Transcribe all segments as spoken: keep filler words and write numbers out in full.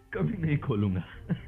कभी नहीं खोलूंगा।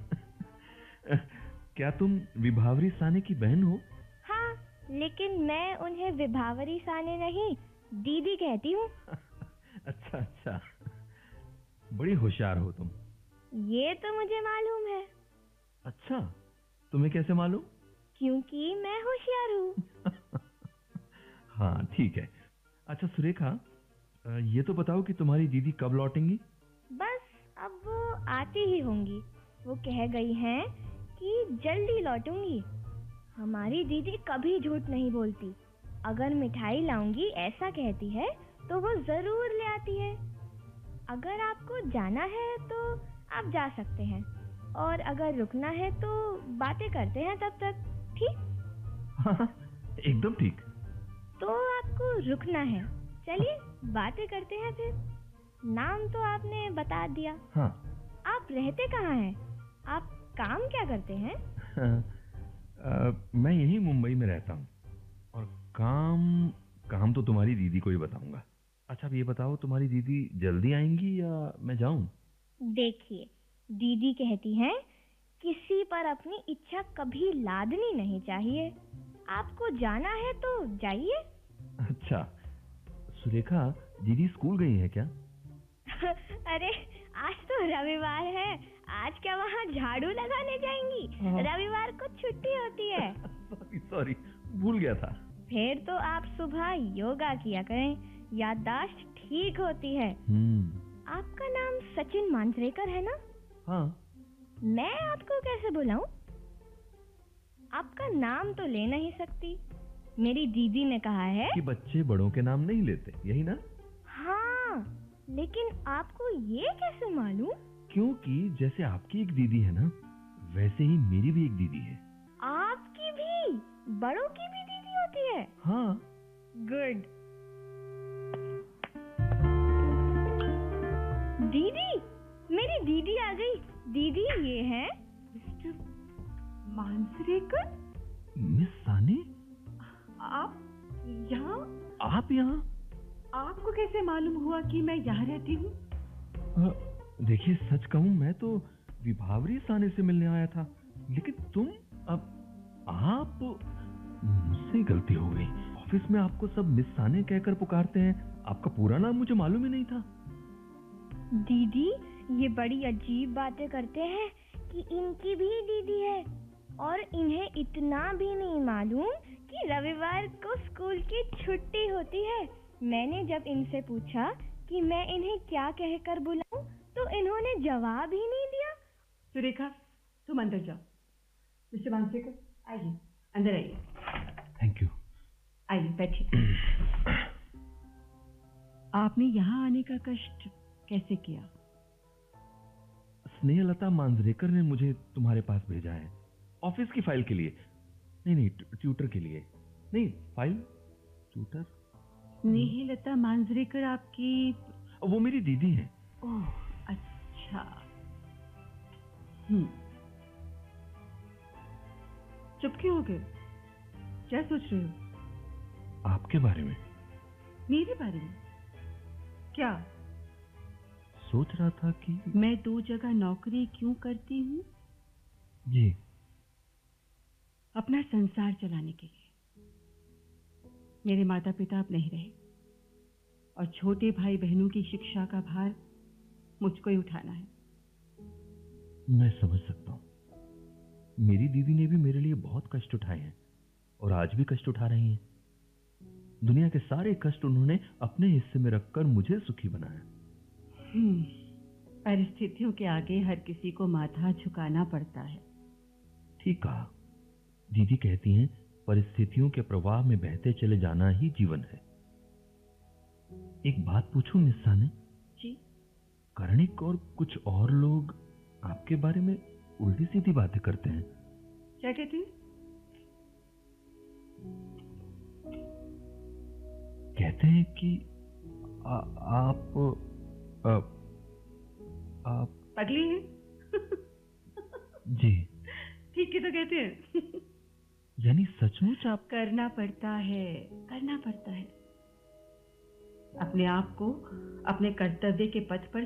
क्या तुम विभावरी साने की बहन हो? हाँ, लेकिन मैं उन्हें विभावरी साने नहीं, दीदी कहती हूँ। अच्छा अच्छा, बड़ी होशियार हो तुम। ये तो मुझे मालूम है। अच्छा, तुम्हें कैसे मालूम? क्योंकि मैं होशियार हूँ। हाँ ठीक है। अच्छा सुरेखा, ये तो बताओ कि तुम्हारी दीदी कब लौटेंगी? बस अब वो आती ही होंगी। वो कह गई हैं कि जल्दी लौटूंगी। हमारी दीदी कभी झूठ नहीं बोलती। अगर मिठाई लाऊंगी ऐसा कहती है तो वो जरूर ले आती है। अगर आपको जाना है तो आप जा सकते हैं, और अगर रुकना है तो बातें करते हैं तब तक। ठीक? हाँ, एकदम ठीक। तो आपको रुकना है। चलिए बातें करते हैं फिर। नाम तो आपने बता दिया। हाँ। आप रहते कहाँ हैं? आप काम क्या करते हैं? हाँ, आ, मैं यही मुंबई में रहता हूँ, और काम काम तो तुम्हारी दीदी को ही बताऊंगा। अच्छा अब ये बताओ, तुम्हारी दीदी जल्दी आएंगी या मैं जाऊं? देखिए, दीदी कहती हैं किसी पर अपनी इच्छा कभी लादनी नहीं चाहिए। आपको जाना है तो जाइए। अच्छा सुरेखा, दीदी स्कूल गई है क्या? अरे आज तो रविवार है, आज क्या वहाँ झाड़ू लगाने जाएंगी? रविवार को छुट्टी होती है। सॉरी सॉरी, भूल गया था। फिर तो आप सुबह योगा किया करें, याददाश्त ठीक होती है। आपका नाम सचिन मांजरेकर है ना? हाँ। मैं आपको कैसे बुलाऊं? आपका नाम तो ले नहीं सकती। मेरी दीदी ने कहा है कि बच्चे बड़ों के नाम नहीं लेते, यही ना? हाँ, लेकिन आपको ये कैसे मालूम? क्योंकि जैसे आपकी एक दीदी है ना, वैसे ही मेरी भी एक दीदी है। आपकी भी? बड़ों की भी दीदी होती है? हाँ। गुड। दीदी, मेरी दीदी आ गई। दीदी ये है मिस्टर मांजरेकर। मिस साने, आप यहाँ? आप यहाँ? आपको कैसे मालूम हुआ कि मैं यहाँ रहती हूँ? देखिए सच कहूँ, मैं तो विभावरी साने से मिलने आया था, लेकिन तुम अब आप मुझसे गलती हो गई। ऑफिस में आपको सब मिस साने कहकर पुकारते हैं, आपका पूरा नाम मुझे मालूम ही नहीं था। दीदी ये बड़ी अजीब बातें करते हैं कि इनकी भी दीदी है, और इन्हें इतना भी नहीं मालूम कि रविवार को स्कूल की छुट्टी होती है। मैंने जब इनसे पूछा कि मैं इन्हें क्या कहकर बुलाऊं, तो इन्होंने जवाब ही नहीं दिया। सुरेखा, तुम अंदर जाओ। मिस्टर मांजरेकर, आइए, अंदर आइए। Thank you. आइए बैठिए। आपने यहाँ आने का कष्ट कैसे किया? स्नेहलता मांजरेकर ने मुझे तुम्हारे पास भेजा है, ऑफिस की फाइल के लिए। नहीं नहीं, ट्यूटर के लिए नहीं, फाइल ट्यूटर। स्नेहलता मांजरेकर आपकी? वो मेरी दीदी है। ओह अच्छा। हम्म चुप क्यों हो गए? क्या सोच रहे हो? आपके बारे में। मेरे बारे में? क्या सोच रहा था कि मैं दो जगह नौकरी क्यों करती हूँ? जी। अपना संसार चलाने के लिए। मेरे माता पिता अब नहीं रहे, और छोटे भाई बहनों की शिक्षा का भार मुझको ही उठाना है। मैं समझ सकता हूँ। मेरी दीदी ने भी मेरे लिए बहुत कष्ट उठाए हैं, और आज भी कष्ट उठा रही हैं। दुनिया के सारे कष्ट उन्होंने अपने हिस्से में रखकर मुझे सुखी बनाया। हम्म परिस्थितियों के आगे हर किसी को माथा झुकाना पड़ता है। ठीक कहा। दीदी कहती हैं परिस्थितियों के प्रवाह में बहते चले जाना ही जीवन है। एक बात पूछूं मिस साने? जी। कर्णिक और कुछ और लोग आपके बारे में उल्टी सीधी बातें करते हैं। क्या कहते हैं? कहते हैं कि आ, आप आ, आप पगली हैं? जी। ठीक है तो कहते हैं। यानी सचमुच आप? करना पड़ता है, करना पड़ता है। अपने आप को अपने कर्तव्य के पथ पर